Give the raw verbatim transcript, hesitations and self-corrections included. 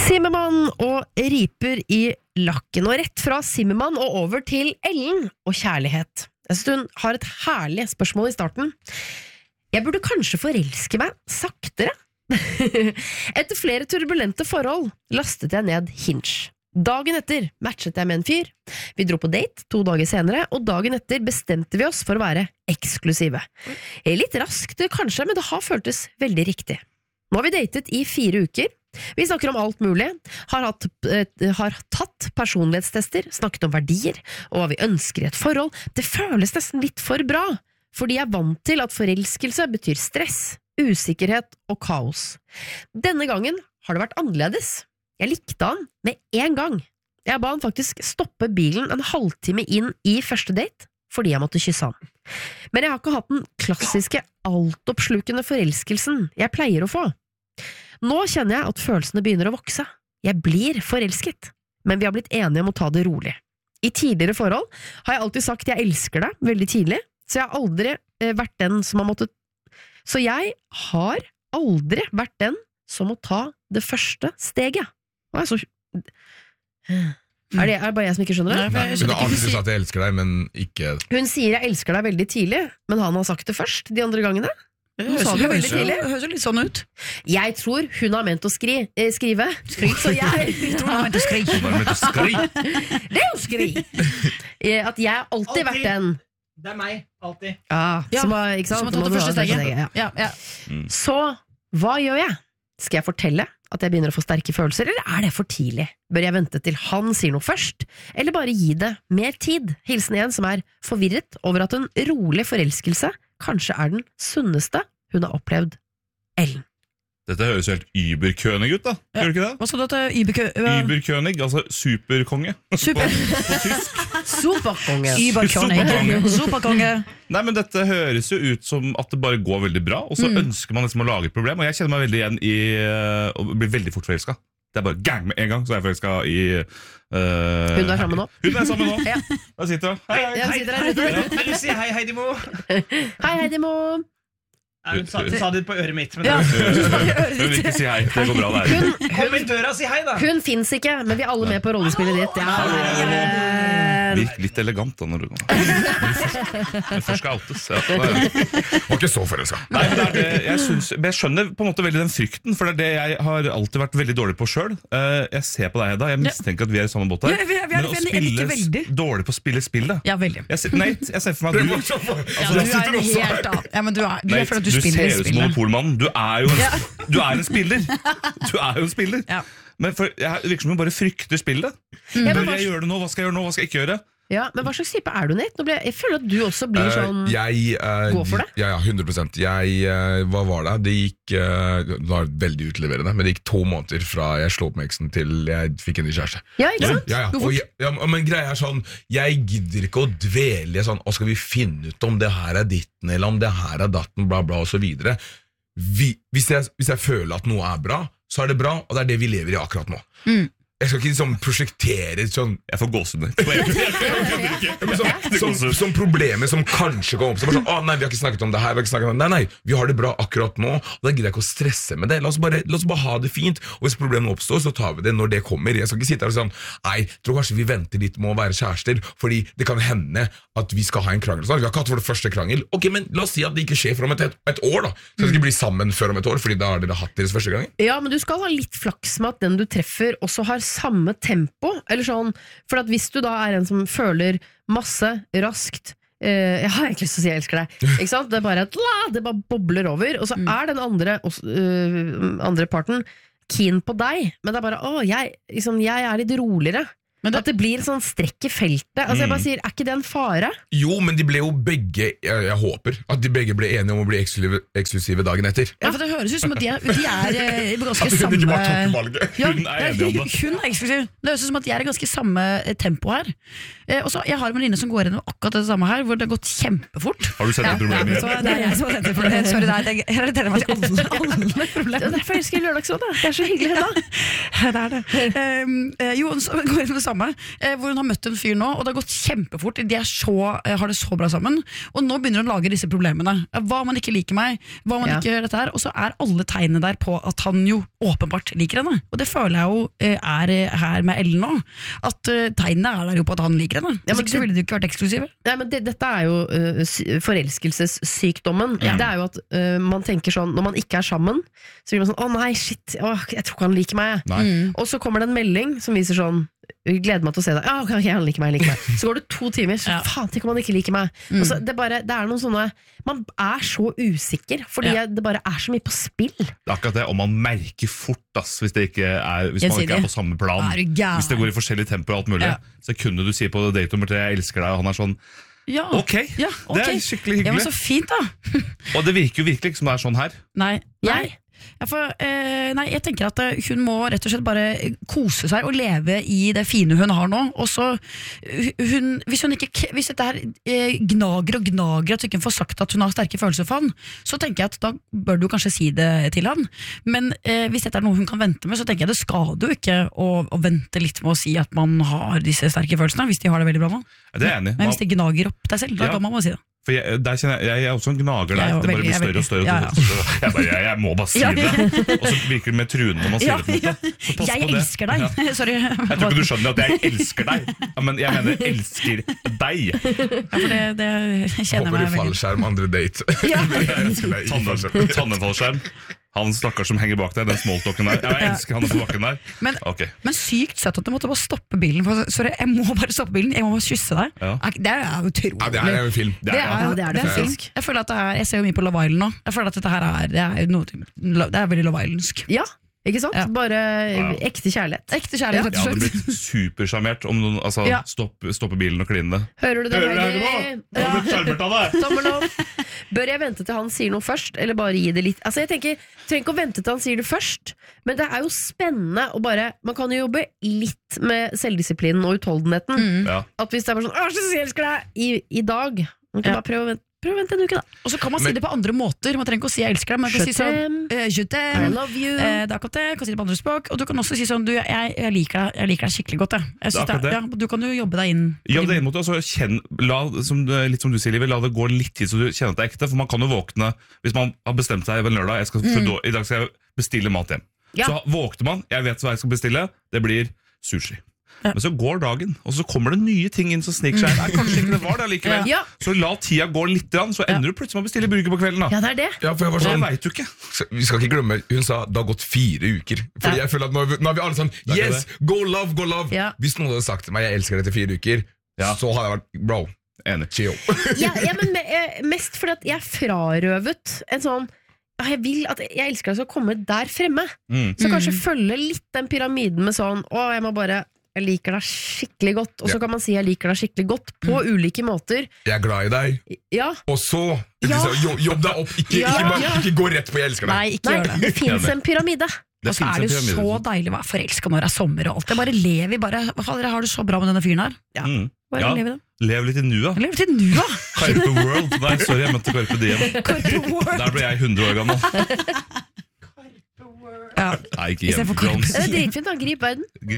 Zimmermann og riper i lakken, og rett fra Zimmermann og over til Ellen og kjærlighet. Jeg synes hun har et herlig spørsmål i starten. Jeg burde kanskje forelske meg saktere. Etter flere turbulente forhold lastet jeg ned Hinge. Dagen etter matchet jeg med en fyr. Vi dro på date to dager senere, og dagen etter bestemte vi oss for å være eksklusive. Litt raskt kanskje, men det har føltes veldig riktig. Nå har vi datet i fire uker. Vi snakker om alt mulig, har, hatt, uh, har tatt personlighetstester, snakket om verdier, og hva vi ønsker i et forhold. Det føles nesten litt for bra, fordi jeg er vant til at forelskelse betyr stress, usikkerhet og kaos. Denne gangen har det vært annerledes. Jeg likte han med en gang. Jeg ba han faktisk stoppe bilen en halvtime inn i første date, fordi jeg måtte kysse han. Men jeg har ikke hatt den klassiske altoppslukende forelskelsen jeg pleier å få. Nå kjenner jeg at følelsene begynner å vokse. Jeg blir forelsket, men vi har blitt enige om å ta det rolig. I tidligere forhold har jeg alltid sagt jeg elsker deg veldig tidlig, så jeg har aldri eh, vært den som har måttet Så jeg har aldri vært den som må ta det første steget. Hva er så Er det, er det bare jeg som ikke skjønner det? Nei, hun har alltid sagt at jeg elsker deg, men ikke Hun sier jeg elsker deg veldig tidlig, men han har sagt det først de andre gangene. Hun sa det veldig tidlig. Det høres jo litt sånn ut. Jeg tror hun har ment å skri, eh, skrive. Skri, så jeg tror hun har ment å skri. Hun har ment å skri. Det er jo skri. Eh, At jeg har alltid, alltid vært den. Det er meg, alltid. Ja, ja, som har, ikke sant? Som har tatt det første steget. steget ja. Ja, ja. Mm. Så, hva gjør jeg? Skal jeg fortelle at jeg begynner å få sterke følelser, eller er det for tidlig? Bør jeg vente til han sier noe først, eller bare gi det mer tid? Hilsen en som er forvirret over at en rolig forelskelse kanskje er den sunneste hun har opplevd. Ellen. Dette høres jo helt Überkönig ut da, Ja. gjør det ikke det? Hva sa du at det er Überkø... Überkönig, altså superkonge. Super. På, på tysk. Superkonge. Überkonge. Superkonge. Nei, men dette høres jo ut som at det bare går veldig bra, og så Mm. ønsker man liksom å lage et problem, og jeg kjenner meg veldig igjen i uh, å bli veldig fort forelsket. Det er bare gang med en gang, så er jeg forelsket i... Uh, Hun er sammen nå. Hun er sammen nå. Ja. Der sitter hun. Hei, hei. Jeg sitter her ute. Vil du si hei, Heidi Mo? Hei, Heidi Mo. Ja, hun sa, hun sa det på øret mitt. Men Ja. det Hun vil ikke si hei, det går bra der. Hun, Kom inn døra og si hei, da! hun finnes ikke, men vi er alle med på rollespillet ditt. Ja, men- Virk litt elegant da når du går. Men først skal outes. Ja. Var ikke så forelska. Nei, men det er det, jeg, synes, men jeg skjønner på en måte veldig den frykten, for det er det jeg har alltid vært veldig dårlig på selv. Uh, jeg ser på deg, Hedda, jeg mistenker at vi er i samme båt her. Ja, vi er- vi er- Men å vi er- jeg spille liker veldig. dårlig på å spille spill da. Ja, veldig. Jeg ser, nei, jeg ser for meg at du, Ja, altså, du er helt av. Ja, men du er, du nei, er for at du, du spiller ser ut som spillet. monopolmannen. Du er jo en, Ja. du er en spiller. Du er jo en spiller. Ja. Men for, jeg virker som hun bare frykter spillet. Ja, men Bør hva- jeg gjøre det nå? Hva skal jeg gjøre nå? Hva skal jeg ikke gjøre? Ja, men hva slags type er du, Nate? Nå ble, jeg føler at du også blir sånn Eh, jeg, eh, Gå for det? Ja, ja, hundre prosent. Jeg, eh, hva var det? Det gikk eh, Det var veldig utleverende, men det gikk to måneder fra jeg slo opp med eksen til jeg fikk en ny kjæreste. Ja, ikke sant? Ja, ja. Og jeg, ja, men greia er sånn, jeg gidder ikke å dvele i sånn, og skal vi finne ut om det her er ditten, eller om det her er datten, bla bla, og så videre. Vi, hvis, jeg, hvis jeg føler at noe er bra, så er det bra, og det er det vi lever i akkurat nå. Mm. Jeg skal ikke liksom prosjektere sånn, Jeg får gåsehud. som, som, som problemer som kanskje kommer opp, som er sånn, å nei, vi har ikke snakket om det her, vi har ikke snakket om det. Nei, nei, vi har det bra akkurat nå, og da gidder jeg ikke å stresse med det. La oss bare, la oss bare ha det fint, og hvis problemene oppstår, så tar vi det når det kommer. Jeg skal ikke sitte her og sånn, nei, jeg tror kanskje vi venter litt med å være kjærester, fordi det kan hende at vi skal ha en krangel. Vi har ikke hatt vår første krangel. Ok, men la oss si at det ikke skjer for om et, et år da. Så vi skal bli sammen før om et år, fordi da har dere hatt deres første krangel. Ja, men du skal ha litt flaks med at den du treffer også har samme tempo, eller sånn, for at hvis du da er en som føler masse raskt, eh, jeg har egentlig lyst til å si jeg elsker deg, ikke sant? Det er bare at la, det bare bobler over, og så er den andre, også, øh, andre parten keen på deg, men det er bare, å, jeg, liksom, jeg er litt roligere. Men det- At det blir sånn strekk i feltet. Altså jeg bare sier, er ikke det en fare? Jo, men de ble jo begge, jeg, jeg håper, at de begge ble enige om å bli eksklusive, eksklusive dagen etter. Ja, for det høres ut som at de er, de er eh, ganske At de samme ikke bare tok valget. Ja, Hun er enig om det. Hun er eksklusiv. Det høres ut som at de er i ganske samme eh, tempo her. Eh, og så Jeg har en venninne som går gjennom akkurat det samme her, hvor det har gått kjempefort. Har du sett det problemet så igjen? det er jeg som har sett det problemet. Sorry, det er, jeg relaterer meg til alle, alle Det problemer. er derfor jeg elsker Lørdagsrådet. Det er så hyggelig da. Det er det. Um, eh, jo, så går gjennom det samme, eh, hvor hun har møtt en fyr nå, og det har gått kjempefort. De er så, eh, har det så bra sammen, og nå begynner hun å lage disse problemene. Eh, Hva om han ikke liker meg, hva om han Ja. ikke gjør dette her, og så er alle tegnene der på at han jo åpenbart liker henne. Og det føler jeg jo eh, er eh, her med Ellen nå. At eh, tegnene er der jo på at han liker henne. Ja, Hvis men ikke så det- ville de jo ikke vært eksklusive. Nei, men det, Dette er jo uh, sy- forelskelsessykdommen. Ja. Det er jo at uh, man tenker sånn når man ikke er sammen, så blir man sånn 'Å nei, shit, åh, jeg tror ikke han liker meg'. Nei. Mm. Og så kommer det en melding som viser sånn 'Gleder meg til å se deg'. Ja, ok, ok, han liker meg, han liker meg. Så går det to timer, så Ja. faen, tenk om han ikke liker meg. Mm. Og så, det, er bare, det er noen sånne Man er så usikker, fordi Ja. det bare er så mye på spill. Det er akkurat det, og man merker fort ass, hvis, det ikke er, hvis man ikke Gjensidig. er på samme plan. Er du gæren? Hvis det går i forskjellig tempo og alt mulig. Ja. Sekundet du sier på date nummer tre 'jeg elsker deg', og han er sånn Ja. ok, Ja, ok. det er skikkelig Ja, men hyggelig. så fint, da. Og det virker jo virkelig ikke som det er sånn her. Nei. Jeg? Nei. Ja, for, eh, nei, jeg tenker at eh, hun må rett og slett bare kose seg og leve i det fine hun har nå. Og så, eh, hun, hvis, hun ikke, hvis dette her eh, gnager og gnager at hun ikke får sagt at hun har sterke følelser for han, så tenker jeg at da bør du kanskje si det til han. Men eh, hvis dette er noe hun kan vente med, så tenker jeg det skader jo ikke å, å vente litt med å si at man har disse sterke følelsene, hvis de har det veldig bra nå. Det er jeg enig i. Men hvis det gnager opp deg selv, da Ja. kan man bare si det. For jeg, der kjenner jeg, jeg er også en gnager der. Jeg er jo Det bare veldig- blir jeg er større og større. veldig- Og større. Jeg, bare, jeg, jeg må bare si Ja, det. ja. Og så virker det mer truende når man sier Ja, det. på en ja. måte. Så pass Jeg på det. elsker deg! Ja. Sorry. Jeg tror ikke du skjønner at jeg elsker deg. Ja, men jeg mener elsker deg. Ja, for det, det kjenner Hopper i jeg meg veldig. fallskjerm, andre date. Ja. Jeg elsker deg i Tanne- fallskjerm. Tannefallskjerm. Han stakkars som henger bak deg, den smalltalken der. Ja, jeg elsker han på bakken der. Men, Ok. men sykt søtt at du måtte bare stoppe bilen. For, sorry, jeg må bare stoppe bilen, jeg må bare kysse deg. Ja. Er ikke- Det er utrolig. Ja, det er en film. Det er, Ja, det er det det er faktisk. fint. Jeg føler at det er, jeg ser jo mye på Love Island nå. Jeg føler at dette her er, det er, noe, det er veldig Love Islandsk. Ja, ikke sant? Ja. Bare Ja. ekte kjærlighet. Ekte kjærlighet, rett Jeg og hadde slett. blitt supersjarmert om noen altså, Ja. stopp, stopper bilen og klinene. Hører du det, Hører du det, Heidi? Heidi? Jeg har blitt sjarmert av deg! Tommel opp. Bør jeg vente til han sier noe først, eller bare gi det litt? Altså jeg tenker, trenger ikke å vente til han sier det først, men det er jo spennende å bare Man kan jo jobbe litt med selvdisiplinen og utholdenheten. Mm. Ja. At hvis det er bare sånn 'Å, så jeg elsker deg' i, i dag, man kan Ja. bare prøve å vente, prøve å vente en uke, da. Og så kan man si Men- det på andre måter. Man trenger ikke å si 'jeg elsker deg', men man kan Je si sånn t'aime. eh, Je I t'aime. love you. Eh, det er akkurat det, kan si det på andre språk. Og du kan også si sånn du, jeg, jeg, liker deg, jeg liker deg skikkelig godt. Jeg. Jeg synes Det er akkurat det, er- ja, du kan jo jobbe deg inn. Ja, det er en måte, altså, kjenn, la, som, det- litt som du sier, Livet, la det gå litt tid så du kjenner at det er ekte. For man kan jo våkne hvis man har bestemt seg en lørdag jeg skal, for da, I dag skal jeg bestille mat hjem. Ja. Så våkner man, jeg vet hva jeg skal bestille, det blir sushi. Ja. Men så går dagen, og så kommer det nye ting inn som sniker seg inn. Nei, kanskje ikke det var det likevel. Ja. Så la tida gå litt, så ender du plutselig med å bestille burger på kvelden. Da. Ja, det er det. Ja, for jeg var Det sånn, vet du ikke. så vi skal ikke glemme, hun sa det har gått fire uker. Fordi Ja. jeg føler at nå, er vi- nå er vi alle sånn er ikke Yes, go love, go love. Ja. Hvis noen hadde sagt til meg jeg elsker deg etter fire uker, Ja. så hadde jeg vært bro, Enig. chill. Ja, ja, men me- eh, mest fordi at jeg frarøvet en sånn ja, jeg vil at jeg elsker deg skal komme der fremme. Mm. Så kanskje følge litt den pyramiden med sånn Å, jeg må bare jeg liker deg skikkelig godt. Og så Ja. kan man si jeg liker deg skikkelig godt på ulike måter. Jeg er glad i deg, Ja, og så Ja. liksom, jo- jobb deg opp. Ikke, Ja, ikke, bare, ja. ikke gå rett på jeg elsker deg. Nei, ikke Nei, gjør det. det fins en pyramide. Det Og så finnes er det en jo så pyramide. deilig å være forelska når det er sommer og alt. Jeg bare lever i bare Hva faen, dere har det så bra med denne fyren her. Ja, Mm. bare Ja. lev i det. Lev litt i nuet. Jeg lever til nu, da! Carpe World. Nei, sorry, jeg mente Carpe Diem. Der ble jeg hundre år gammel. Ja. Nei, ikke Istedenfor Game of Thrones. Det er dritfint, da. Grip verden.